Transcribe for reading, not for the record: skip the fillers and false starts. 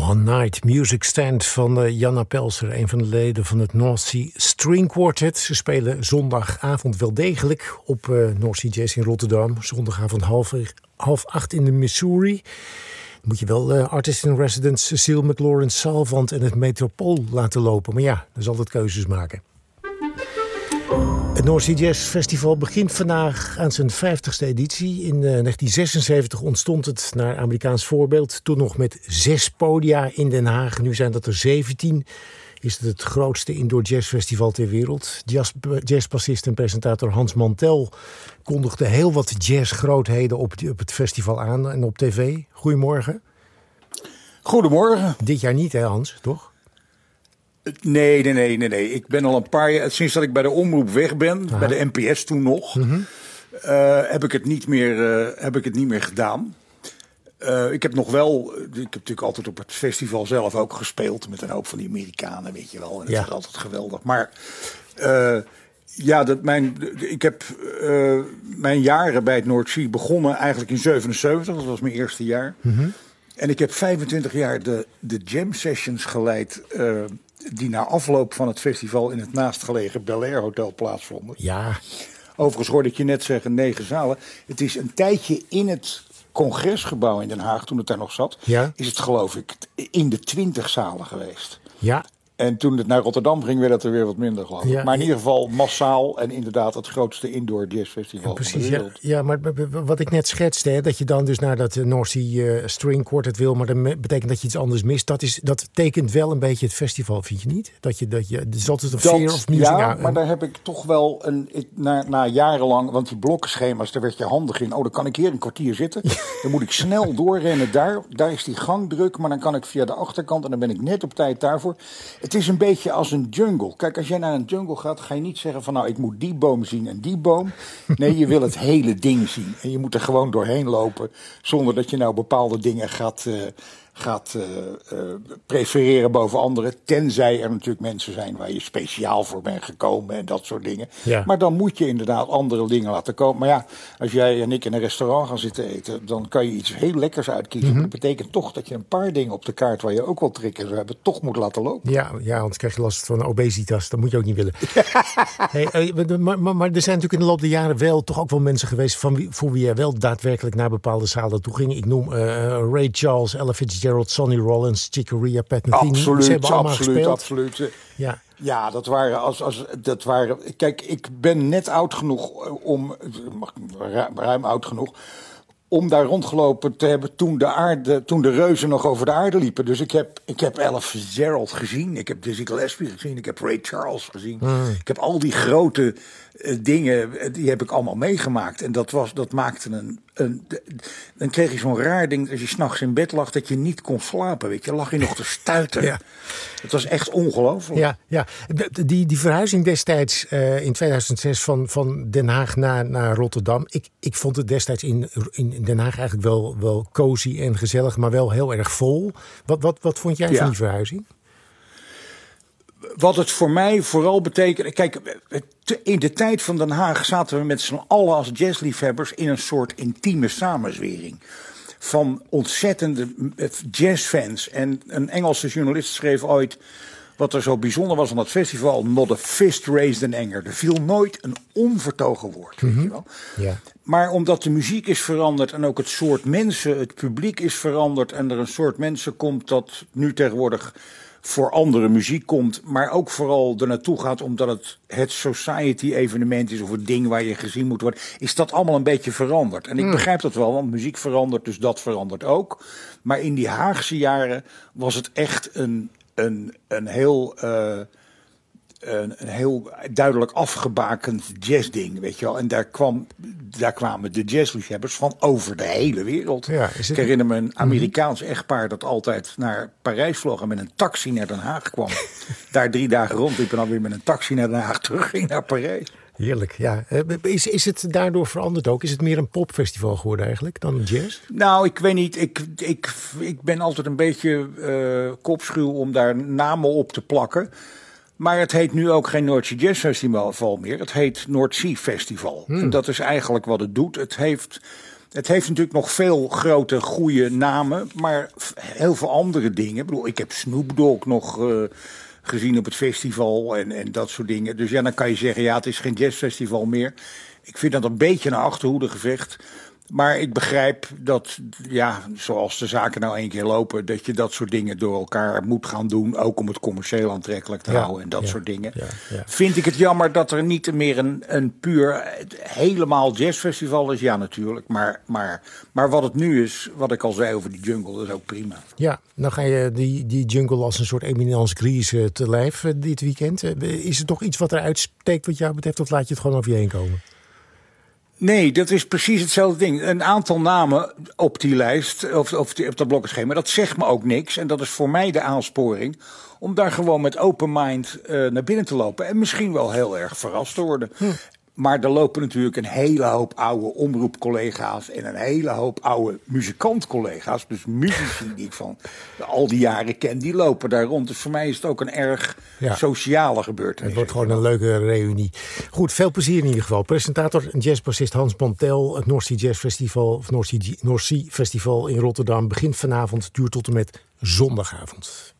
One Night Music Stand van Janna Pelser, een van de leden van het North Sea String Quartet. Ze spelen zondagavond wel degelijk op North Sea Jazz in Rotterdam. Zondagavond half 8 in de Missouri. Dan moet je wel artist in residence Cecile McLaurin Salvant en het Metropool laten lopen. Maar ja, dan zal het keuzes maken. Het North Sea Jazz Festival begint vandaag aan zijn 50ste editie. In 1976 ontstond het naar Amerikaans voorbeeld. Toen nog met 6 podia in Den Haag. Nu zijn dat er 17. Is het grootste indoor jazzfestival ter wereld. Jazzbassist en presentator Hans Mantel kondigde heel wat jazzgrootheden op het festival aan en op tv. Goedemorgen. Goedemorgen. Dit jaar niet, hè Hans, toch? Nee. Ik ben al een paar jaar, sinds dat ik bij de omroep weg ben, bij de NPS toen nog, heb ik het niet meer gedaan. Ik heb natuurlijk altijd op het festival zelf ook gespeeld met een hoop van die Amerikanen, weet je wel. En dat is altijd geweldig. Maar ik heb mijn jaren bij het North Sea begonnen eigenlijk in 1977. Dat was mijn eerste jaar. En ik heb 25 jaar de jam sessions geleid die na afloop van het festival in het naastgelegen Bel Air Hotel plaatsvonden. Ja. Overigens hoorde ik je net zeggen 9 zalen. Het is een tijdje in het congresgebouw in Den Haag, toen het daar nog zat, is het geloof ik in de 20 zalen geweest. Ja. En toen het naar Rotterdam ging, werd het er weer wat minder, geloof ik. Ja, maar in ieder geval massaal en inderdaad het grootste indoor jazzfestival van de wereld. Ja, maar wat ik net schetste, hè, dat je dan dus naar dat North Sea String Quartet wil, maar dat betekent dat je iets anders mist. Dat tekent wel een beetje het festival, vind je niet? Het is altijd een fear of music. Ja, maar daar heb ik toch wel na jarenlang, want die blokkenschema's, daar werd je handig in. Oh, dan kan ik hier een kwartier zitten. Dan moet ik snel doorrennen daar is die gang druk, maar dan kan ik via de achterkant en dan ben ik net op tijd daarvoor. Het is een beetje als een jungle. Kijk, als jij naar een jungle gaat, ga je niet zeggen van nou, ik moet die boom zien en die boom. Nee, je wil het hele ding zien. En je moet er gewoon doorheen lopen, zonder dat je nou bepaalde dingen gaat prefereren boven anderen. Tenzij er natuurlijk mensen zijn waar je speciaal voor bent gekomen en dat soort dingen. Ja. Maar dan moet je inderdaad andere dingen laten komen. Maar ja, als jij en ik in een restaurant gaan zitten eten, dan kan je iets heel lekkers uitkiezen. Maar dat betekent toch dat je een paar dingen op de kaart waar je ook wel trek in zou hebben, toch moet laten lopen. Ja, anders krijg je last van obesitas. Dat moet je ook niet willen. Maar er zijn natuurlijk in de loop der jaren wel toch ook wel mensen geweest voor wie er wel daadwerkelijk naar bepaalde zalen toe gingen. Ik noem Ray Charles, Ella Fitzgerald, Sonny Rollins, Chick Corea, Pat Metheny. Ze hebben allemaal gespeeld. Absoluut. Ja. Ja, dat waren. Kijk, ik ben net oud genoeg ruim oud genoeg om daar rondgelopen te hebben toen de reuzen nog over de aarde liepen. Dus ik heb Ella Fitzgerald gezien, ik heb Dizzy Gillespie gezien, ik heb Ray Charles gezien. Ik heb al die grote dingen, die heb ik allemaal meegemaakt. En dat maakte dan kreeg je zo'n raar ding, als je 's nachts in bed lag, dat je niet kon slapen, weet je. Lag je nog te stuiteren. Ja. Het was echt ongelooflijk. Ja. Die verhuizing destijds in 2006 van Den Haag naar Rotterdam. Ik vond het destijds in Den Haag eigenlijk wel cozy en gezellig, maar wel heel erg vol. Wat vond jij van die verhuizing? Wat het voor mij vooral betekent. Kijk, in de tijd van Den Haag zaten we met z'n allen als jazzliefhebbers in een soort intieme samenzwering. Van ontzettende jazzfans. En een Engelse journalist schreef ooit, wat er zo bijzonder was aan dat festival: not a fist raised in anger. Er viel nooit een onvertogen woord. Weet je wel? Ja. Maar omdat de muziek is veranderd en ook het soort mensen, het publiek is veranderd en er een soort mensen komt dat nu tegenwoordig voor andere muziek komt, maar ook vooral er naartoe gaat omdat het society evenement is of het ding waar je gezien moet worden, is dat allemaal een beetje veranderd. En ik begrijp dat wel, want muziek verandert, dus dat verandert ook. Maar in die Haagse jaren was het echt een heel duidelijk afgebakend jazzding, weet je wel. En daar kwamen de jazzliefhebbers van over de hele wereld. Ja, ik herinner me een Amerikaans echtpaar dat altijd naar Parijs vloog en met een taxi naar Den Haag kwam. Daar 3 dagen rondliep en dan weer met een taxi naar Den Haag terugging naar Parijs. Heerlijk, ja. Is het daardoor veranderd ook? Is het meer een popfestival geworden eigenlijk dan jazz? Nou, ik weet niet. Ik ben altijd een beetje kopschuw om daar namen op te plakken. Maar het heet nu ook geen North Sea Jazz Festival meer. Het heet North Sea Festival. En dat is eigenlijk wat het doet. Het heeft natuurlijk nog veel grote, goede namen. Maar heel veel andere dingen. Ik bedoel, ik heb Snoop Dogg nog gezien op het festival en dat soort dingen. Dus ja, dan kan je zeggen, ja, het is geen jazzfestival meer. Ik vind dat een beetje een achterhoedegevecht. Maar ik begrijp dat, ja, zoals de zaken nou 1 keer lopen, dat je dat soort dingen door elkaar moet gaan doen. Ook om het commercieel aantrekkelijk te houden en dat soort dingen. Ja. Vind ik het jammer dat er niet meer een puur helemaal jazzfestival is? Ja, natuurlijk. Maar wat het nu is, wat ik al zei over die jungle, dat is ook prima. Ja, nou ga je die jungle als een soort eminence grise te lijf dit weekend. Is er toch iets wat eruit steekt wat jou betreft, of laat je het gewoon over je heen komen? Nee, dat is precies hetzelfde ding. Een aantal namen op die lijst, op dat blokkenschema, dat zegt me ook niks. En dat is voor mij de aansporing om daar gewoon met open mind naar binnen te lopen. En misschien wel heel erg verrast te worden. Maar er lopen natuurlijk een hele hoop oude omroepcollega's en een hele hoop oude muzikantcollega's. Dus muzici die ik van al die jaren ken, die lopen daar rond. Dus voor mij is het ook een erg sociale gebeurtenis. Het wordt gewoon een leuke reunie. Goed, veel plezier in ieder geval. Presentator en jazzbassist Hans Pantel. Het North Sea Jazz Festival, of North Sea Festival in Rotterdam begint vanavond, duurt tot en met zondagavond.